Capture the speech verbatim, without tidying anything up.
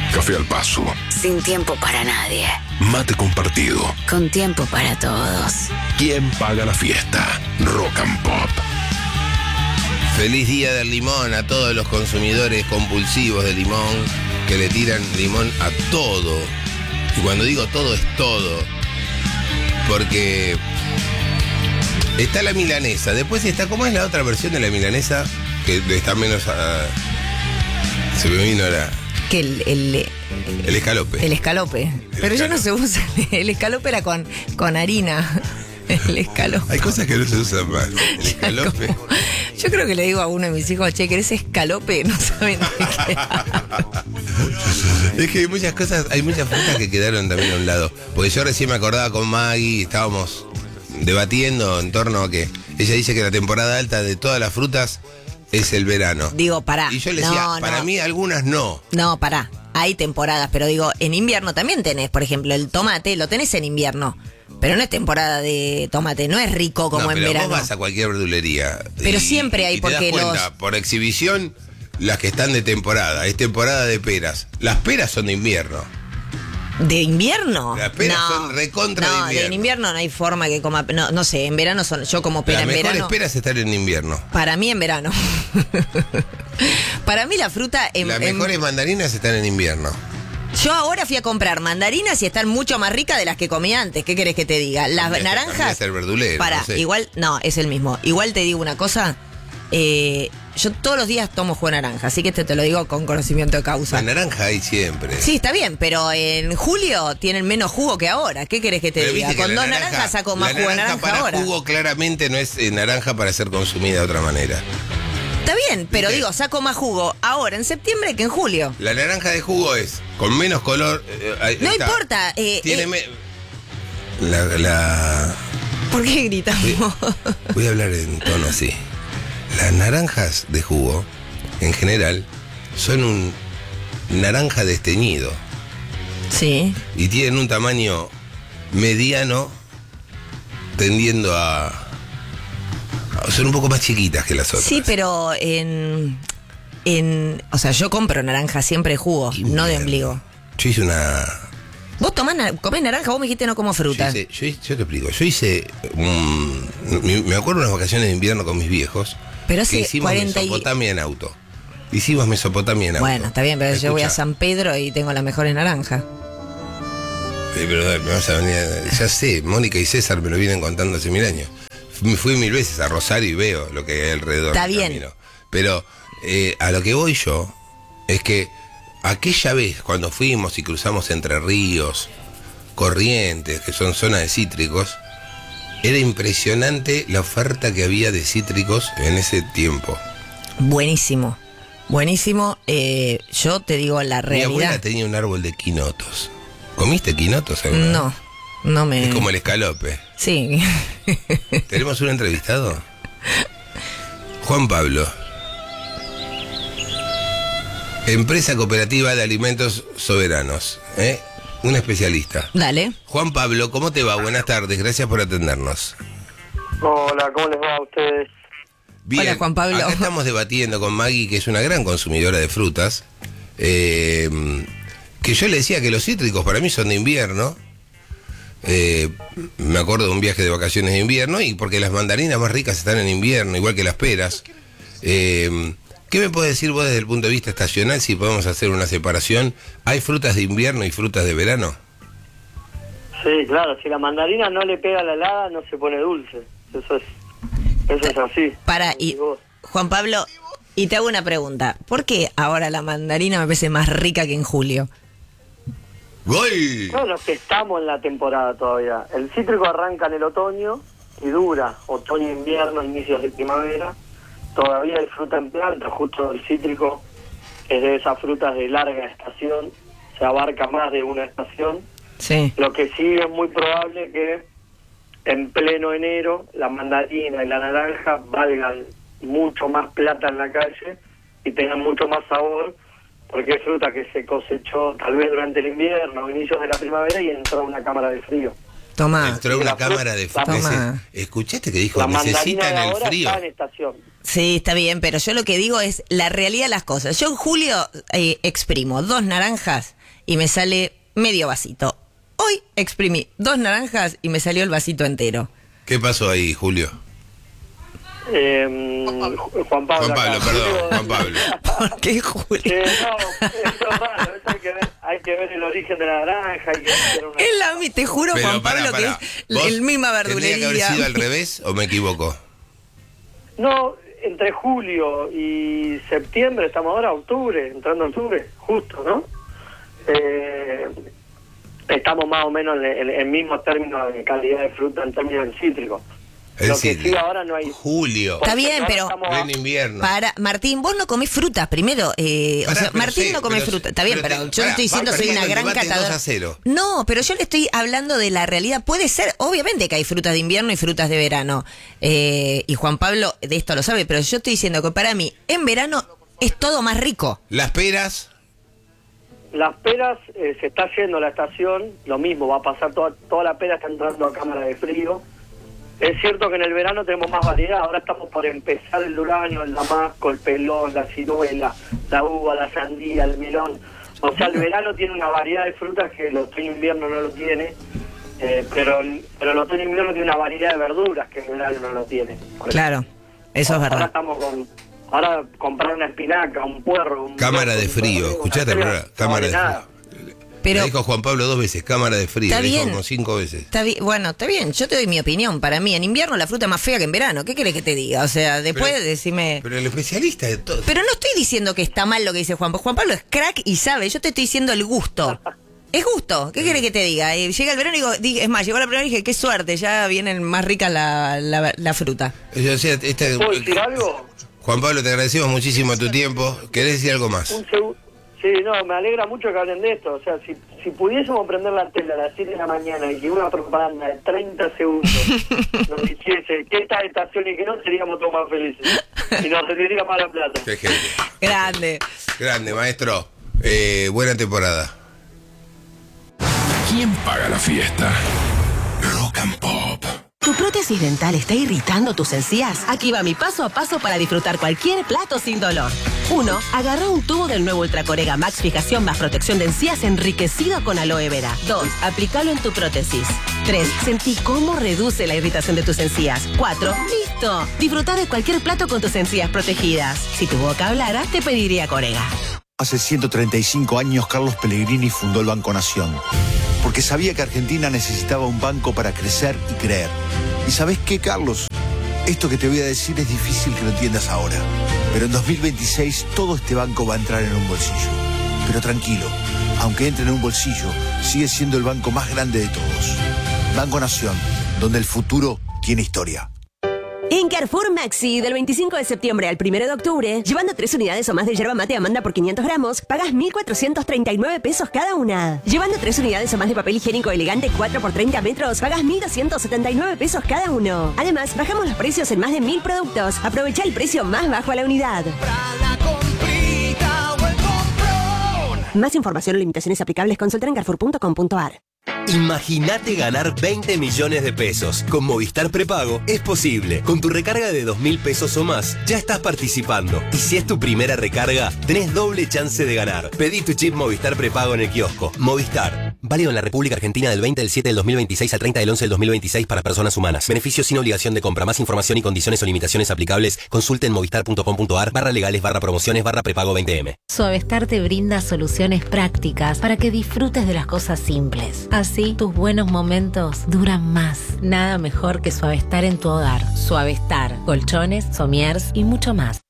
Café al paso. Sin tiempo para nadie. Mate compartido. Con tiempo para todos. ¿Quién paga la fiesta? Rock and Pop. Feliz día del limón a todos los consumidores compulsivos de limón que le tiran limón a todo. Y cuando digo todo es todo. Porque está la milanesa. Después está, ¿cómo es la otra versión de la milanesa? Que está menos a... Se me vino la... Que el, el, el escalope. El escalope. El Pero escalope. ya no se usa. El escalope era con, con harina. El escalope. Hay cosas que no se usan más. El escalope. Como, yo creo que le digo a uno de mis hijos, che, ¿querés escalope? No saben de qué hablo. Es que hay muchas cosas, hay muchas frutas que quedaron también a un lado. Porque yo recién me acordaba con Maggie, estábamos debatiendo en torno a que ella dice que la temporada alta de todas las frutas es el verano. Digo, pará. Y yo le decía, no, para no. mí algunas no. No, pará. Hay temporadas, pero digo, en invierno también tenés, por ejemplo, el tomate, lo tenés en invierno. Pero no es temporada de tomate, no es rico como no, en pero verano. Vos vas a cualquier verdulería. Pero y, siempre hay, y te porque das cuenta, los... por exhibición, las que están de temporada. Es temporada de peras. Las peras son de invierno. ¿De invierno? Las peras no, son recontra no, de invierno. en invierno no hay forma que coma... No, no sé, en verano son... Yo como pera Las en mejores verano... peras están en invierno. Para mí en verano. Para mí la fruta... En, Las en- mejores mandarinas están en invierno. Yo ahora fui a comprar mandarinas y están mucho más ricas de las que comí antes. ¿Qué querés que te diga? Las Cambiaste- naranjas... cambiaste el verdulero, Para, no sé. igual... No, es el mismo. Igual te digo una cosa... Eh, yo todos los días tomo jugo de naranja, así que este te lo digo con conocimiento de causa. La naranja hay siempre. Sí, está bien, pero en julio tienen menos jugo que ahora. ¿Qué querés que te Pero diga? viste que Con la dos naranja- naranjas saco más la jugo de naranja para ahora. jugo claramente no es eh, naranja para ser consumida de otra manera. Está bien, pero ¿Viste? digo, saco más jugo ahora en septiembre que en julio. La naranja de jugo es con menos color. eh, ahí No está. importa. Eh, Tiene eh, me- la, la- ¿Por qué gritamos? Voy a hablar en tono así. Las naranjas de jugo, en general, son un naranja desteñido. Sí. Y tienen un tamaño mediano, tendiendo a, a son un poco más chiquitas que las otras. Sí, pero en, en... O sea, yo compro naranja siempre de jugo, Qué no de mierda. ombligo. Yo hice una... Vos tomás, na- comés naranja, vos me dijiste no como Yo, fruta. hice, yo, hice- yo te explico. Yo hice... un- me me acuerdo unas vacaciones de invierno con mis viejos. Pero que hace hicimos cuarenta y... Mesopotamia en auto. Hicimos Mesopotamia en auto. Bueno, está bien, pero yo voy a Escucha, San Pedro y tengo las mejores naranjas. eh, pero dale, me vas a venir a- ya sé, Mónica y César me lo vienen contando hace mil años. Me fui mil veces a Rosario y veo lo que hay alrededor. Está del bien. camino. Pero eh, a lo que voy yo es que aquella vez cuando fuimos y cruzamos Entre Ríos, Corrientes, que son zonas de cítricos, era impresionante la oferta que había de cítricos en ese tiempo. Buenísimo. Buenísimo. Eh, yo te digo la Mi abuela realidad. tenía un árbol de quinotos. ¿Comiste quinotos alguna vez? No, no me... Es como el escalope. Sí. ¿Tenemos un entrevistado? Juan Pablo. Empresa Cooperativa de Alimentos Soberanos. ¿eh? Un especialista. Dale. Juan Pablo, ¿cómo te va? Buenas tardes, gracias por atendernos. Hola, ¿cómo les va a ustedes? Bien, Hola, Juan Pablo. acá estamos debatiendo con Maggie, que es una gran consumidora de frutas, eh, que yo le decía que los cítricos para mí son de invierno. Eh, me acuerdo de un viaje de vacaciones de invierno, y porque las mandarinas más ricas están en invierno, igual que las peras. Eh, ¿Qué me puedes decir vos desde el punto de vista estacional, si podemos hacer una separación? ¿Hay frutas de invierno y frutas de verano? Sí, claro, si la mandarina no le pega a la helada, no se pone dulce. Eso es, eso es así. Para, y Digo, Juan Pablo, y te hago una pregunta. ¿Por qué ahora la mandarina me parece más rica que en julio? ¡Gol! no nos estamos en la temporada todavía. El cítrico arranca en el otoño y dura otoño, invierno, inicios de primavera. Todavía hay fruta en planta, justo el cítrico es de esas frutas de larga estación, se abarca más de una estación. Sí. Lo que sí es muy probable que en pleno enero la mandarina y la naranja valgan mucho más plata en la calle y tengan mucho más sabor, porque es fruta que se cosechó tal vez durante el invierno o inicios de la primavera y entró a una cámara de frío. Toma. Entró una la fruta- cámara de la- frío. Toma. ¿Escuchaste que dijo? La mandarina Necesitan de el ahora frío. está en estación. Sí, está bien, pero yo lo que digo es la realidad de las cosas. Yo en julio eh, exprimo dos naranjas y me sale medio vasito. Hoy exprimí dos naranjas y me salió el vasito entero. ¿Qué pasó ahí, Julio? Eh, Juan Pablo. Juan Pablo, acá. perdón, Juan Pablo. ¿Por qué, Julio? Eh, no, eso es raro, eso hay que ver, hay que ver el origen de la naranja, hay que ver una... Es la, mi- te juro, Pero, Juan pará, Pablo, pará. que es ¿Vos el misma ¿Tendría que haber verdulería. sido al revés o me equivoco? No, entre julio y septiembre, estamos ahora, octubre, entrando en octubre, justo, ¿no? Eh, estamos más o menos en el mismo término de calidad de fruta en términos del cítrico. Es Lo que decir, sí ahora no hay... Julio. Está bien, Ahora pero- estamos- En invierno. Para, Martín, vos no comés frutas, primero. Eh, Pará, o sea, pero Martín sí, no come pero- fruta. Está bien, pero pero, te- yo no pará, estoy diciendo va soy una perdiendo el gran debate catadora. dos a cero. No, pero yo le estoy hablando de la realidad. Puede ser, obviamente que hay frutas de invierno y frutas de verano. Eh, y Juan Pablo de esto lo sabe, pero yo estoy diciendo que para mí, en verano es todo más rico. Las peras, Las peras, eh, se está yendo la estación, lo mismo, va a pasar toda, toda la pera está entrando a cámara de frío. Es cierto que en el verano tenemos más variedad, ahora estamos por empezar el durazno, el damasco, el pelón, la ciruela, la uva, la sandía, el melón. O sea, el verano tiene una variedad de frutas que el otoño-invierno no lo tiene, eh, pero, pero el otoño-invierno tiene una variedad de verduras que el verano no lo tiene. Por Claro, eso es Ahora verdad. estamos con... Ahora comprar una espinaca, un puerro... Un cámara de brócoli, frío. una Escuchaste, pera, pero, cámara no de vale nada. frío. Pero Le dijo Juan Pablo dos veces, cámara de frío. Está Le dijo bien. como cinco veces. Está bien, bueno, está bien, yo te doy mi opinión. Para mí, en invierno la fruta es más fea que en verano. ¿Qué querés que te diga? O sea, después Pero- decime... Pero el especialista de todo. Pero no estoy diciendo que está mal lo que dice Juan Pablo. Juan Pablo es crack y sabe. Yo te estoy diciendo el gusto. Es gusto. ¿Qué querés que te diga? Eh, llega el verano y digo, di- es más, llegó la primera y dije, qué suerte, ya vienen más ricas la, la, la fruta. Yo decía, este- ¿Puedo decir algo? Juan Pablo, te agradecemos muchísimo tu tiempo. ¿Querés decir algo más? Un segu- sí, no, me alegra mucho que hablen de esto. O sea, si, si pudiésemos prender la tele a las siete de la mañana y que una propaganda de treinta segundos nos dijese que esta estación y que no, seríamos todos más felices. Y nos serviría más la plata. Qué gente. Grande. Grande, maestro. Eh, buena temporada. ¿Quién paga la fiesta? Rock and Pop. ¿Tu prótesis dental está irritando tus encías? Aquí va mi paso a paso para disfrutar cualquier plato sin dolor. uno. Agarra un tubo del nuevo Ultracorega Max Fijación más protección de encías enriquecido con aloe vera. dos. Aplícalo en tu prótesis. tres. Sentí cómo reduce la irritación de tus encías. cuatro. ¡Listo! Disfruta de cualquier plato con tus encías protegidas. Si tu boca hablara, te pediría Corega. Hace ciento treinta y cinco años Carlos Pellegrini fundó el Banco Nación, porque sabía que Argentina necesitaba un banco para crecer y creer. ¿Y sabés qué, Carlos? Esto que te voy a decir es difícil que lo entiendas ahora, pero en dos mil veintiséis todo este banco va a entrar en un bolsillo. Pero tranquilo, aunque entre en un bolsillo, sigue siendo el banco más grande de todos. Banco Nación, donde el futuro tiene historia. En Carrefour Maxi, del veinticinco de septiembre al primero de octubre, llevando tres unidades o más de yerba mate Amanda por quinientos gramos, pagas mil cuatrocientos treinta y nueve pesos cada una. Llevando tres unidades o más de papel higiénico elegante cuatro por treinta metros, pagas mil doscientos setenta y nueve pesos cada uno. Además, bajamos los precios en más de mil productos. Aprovecha el precio más bajo a la unidad. Más información o limitaciones aplicables, consulta en carrefour punto com punto a r. Imagínate ganar veinte millones de pesos. Con Movistar Prepago es posible. Con tu recarga de dos mil pesos o más, ya estás participando. Y si es tu primera recarga, tenés doble chance de ganar. Pedí tu chip Movistar Prepago en el kiosco. Movistar. Válido en la República Argentina del veinte del siete del dos mil veintiséis al treinta del once del dos mil veintiséis para personas humanas. Beneficios sin obligación de compra. Más información y condiciones o limitaciones aplicables, consulte en movistar punto com punto a r barra legales barra promociones barra prepago veinte eme. Suavestar te brinda soluciones prácticas para que disfrutes de las cosas simples. Así, tus buenos momentos duran más. Nada mejor que Suavestar en tu hogar. Suavestar, colchones, somiers y mucho más.